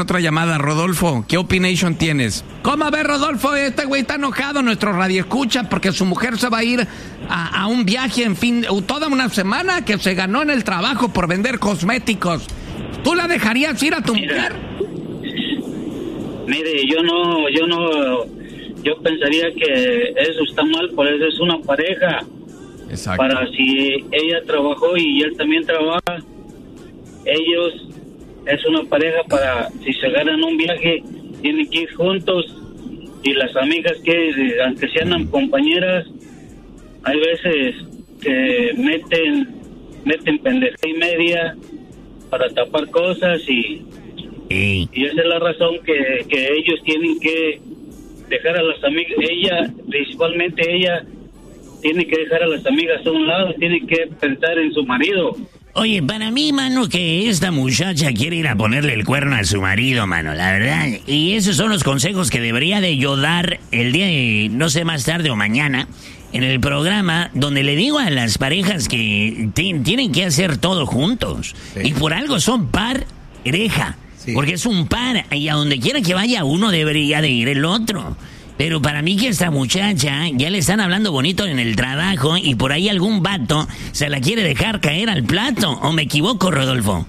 otra llamada. Rodolfo, ¿qué opinión tienes? ¿Cómo ves, Rodolfo? Este güey está enojado, nuestro radioescucha, porque su mujer se va a ir a un viaje, en fin, toda una semana que se ganó en el trabajo por vender cosméticos. ¿Tú la dejarías ir a tu mujer? Mire, yo pensaría que eso está mal, por eso es una pareja. Exacto. Para si ella trabajó y él también trabaja, ellos es una pareja para si se ganan un viaje, tienen que ir juntos. Y las amigas que, aunque sean compañeras, hay veces que meten pendeja y media para tapar cosas y esa es la razón que ellos tienen que dejar a las amigas, principalmente ella, tiene que dejar a las amigas a un lado, tiene que pensar en su marido. Oye, para mí, mano, que esta muchacha quiere ir a ponerle el cuerno a su marido, mano, la verdad. Y esos son los consejos que debería de yo dar el día de, no sé, más tarde o mañana, en el programa, donde le digo a las parejas que tienen que hacer todo juntos. Sí. Y por algo son pareja. Sí. Porque es un par, y a donde quiera que vaya uno debería de ir el otro. Pero para mí que esta muchacha ya le están hablando bonito en el trabajo y por ahí algún vato se la quiere dejar caer al plato. ¿O me equivoco, Rodolfo?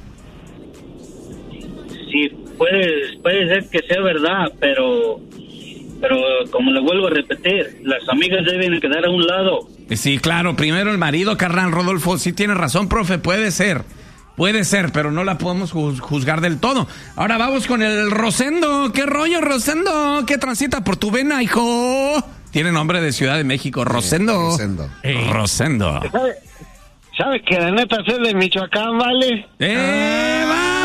Sí, puede ser que sea verdad, pero como le vuelvo a repetir, las amigas deben quedar a un lado. Sí, claro, primero el marido, carnal. Rodolfo, sí tiene razón, profe, puede ser, pero no la podemos juzgar del todo. Ahora vamos con el Rosendo. ¿Qué rollo, Rosendo? ¿Qué transita por tu vena, hijo? Tiene nombre de Ciudad de México, Rosendo. Rosendo. ¿Sabe que la neta es de Michoacán, vale? ¡Vale!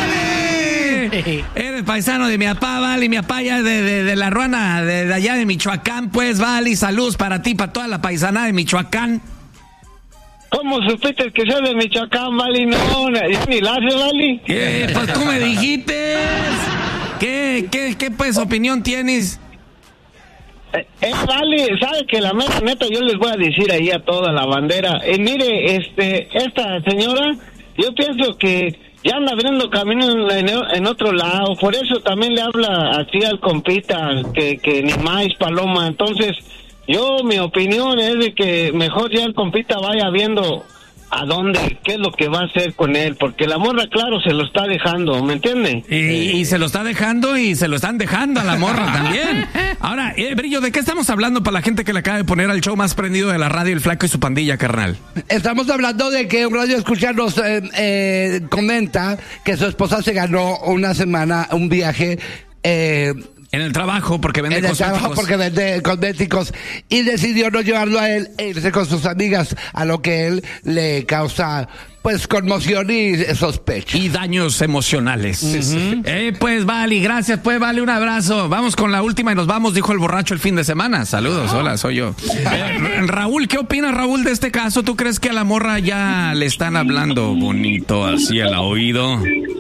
Eres paisano de mi papá, vale, y mi papá ya de la ruana, de allá de Michoacán, pues, vale, salud para ti, para toda la paisana de Michoacán. ¿Cómo supiste que soy de Michoacán, vale? No, ni la hace, vale. ¿Qué? Pues tú me dijiste. ¿Qué pues opinión tienes? Vale, sabe que la mera neta yo les voy a decir ahí a toda la bandera. Mire, esta señora, yo pienso que ya anda abriendo camino en otro lado, por eso también le habla así al compita, que ni más paloma. Entonces, mi opinión es de que mejor ya el compita vaya viendo a dónde, qué es lo que va a hacer con él, porque la morra, claro, se lo está dejando, ¿me entiende? Y se lo está dejando y se lo están dejando a la morra también. Ahora, Brillo, ¿de qué estamos hablando para la gente que le acaba de poner al show más prendido de la radio, El Flaco y su pandilla, carnal? Estamos hablando de que un radio escucha nos comenta que su esposa se ganó una semana, un viaje... en el trabajo porque vende cosméticos. En el trabajo porque vende cosméticos y decidió no llevarlo a él e irse con sus amigas, a lo que él le causa pues conmoción y sospecha. Y daños emocionales. Pues vale, gracias, pues vale, un abrazo. Vamos con la última y nos vamos, dijo el borracho el fin de semana. Saludos, hola, soy yo. Raúl, ¿qué opinas, Raúl, de este caso? ¿Tú crees que a la morra ya le están hablando bonito así al oído?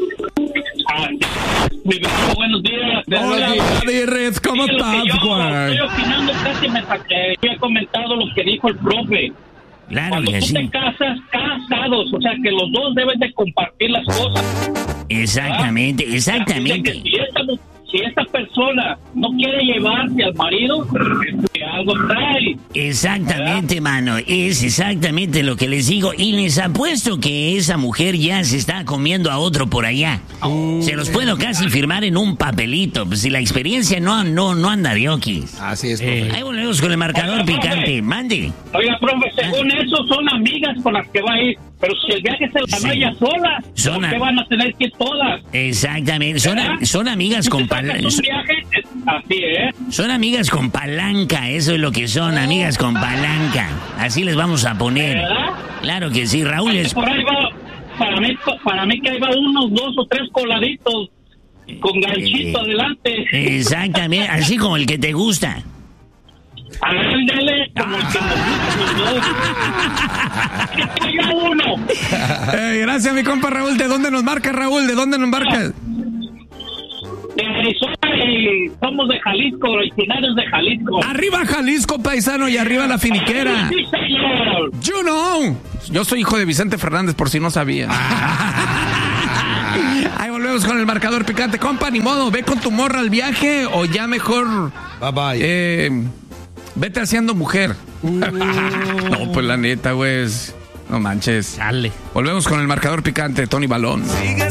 Buenos días. Hola, Red, ¿cómo estás, Juan? Estoy opinando casi me saqué. He comentado lo que dijo el profe. Claro. Cuando que tú sí. te casas, casados, o sea que los dos deben de compartir las cosas. Exactamente. Si esta persona no quiere llevarse al marido, que algo trae. Exactamente, mano, es exactamente lo que les digo. Y les apuesto que esa mujer ya se está comiendo a otro por allá. Se los puedo casi firmar en un papelito. Pues si la experiencia no anda de oquis. Así es, Ahí volvemos con el marcador picante. Mande. Oiga, profe, según eso son amigas con las que va a ir. Pero si el viaje se la ganó ella sola, ¿por qué van a tener que ir todas? Exactamente, son amigas con palanca. Así es. Son amigas con palanca, eso es lo que son, amigas con palanca. Así les vamos a poner. ¿Verdad? Claro que sí, Raúl. Por ahí va, para mí que ahí va unos 2 o 3 coladitos con ganchito adelante. Exactamente, así como el que te gusta. Ándale, como el que nos gusta. Que caiga uno. Gracias, mi compa Raúl. ¿De dónde nos marcas, Raúl? ¿De dónde nos marcas? De Arizona y somos de Jalisco, originarios de Jalisco. Arriba Jalisco, paisano, y arriba la finiquera. Sí, señor. You know. Yo soy hijo de Vicente Fernández, por si no sabía. Ahí volvemos. volvemos con el marcador picante. Compa, ni modo, ve con tu morra al viaje o ya mejor... Bye bye. Vete haciendo mujer. No, pues la neta, güey. No manches. Dale. Volvemos con el marcador picante, Tony Balón.